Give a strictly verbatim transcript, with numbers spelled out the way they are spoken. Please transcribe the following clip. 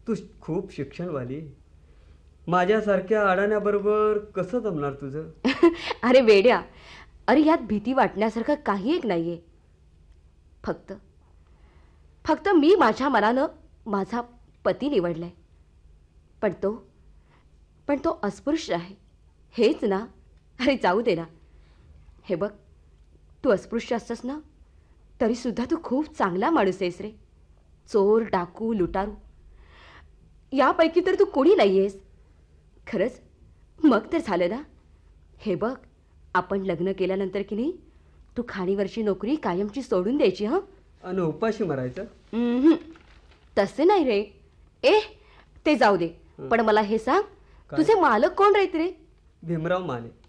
तू खूप शिक्षणवाली, माझ्यासारख्या अडाण्याबरोबर कसं जमणार तुझं? अरे वेड्या, अरे यात भीती वाटण्यासारखं काही एक नाहीये. फक्त फक्त मी माझ्या मनानं माझा पती निवडलाय. पण तो पण तो अस्पृश्य आहे, हेच ना? अरे जाऊ दे ना. हे बघ, तू अस्पृश्य असतस ना, तरी सुद्धा तू खूप चांगला माणूस आहेस रे. चोर, डाकू, लुटारू यापैकी तर तू कोणी नाहीयेस. खरंच मग तर झालं ना. हे बघ, आपण लग्न केल्यानंतर की नाही, तू खाणीवरची नोकरी कायमची सोडून द्यायची. हं? आणि उपाशी मरायचं? उम्हम. तसे नाही रे. ए ते जाऊ दे, पण मला हे सांग, काय? तुझे मालक कोण राहत रे? भीमराव माने.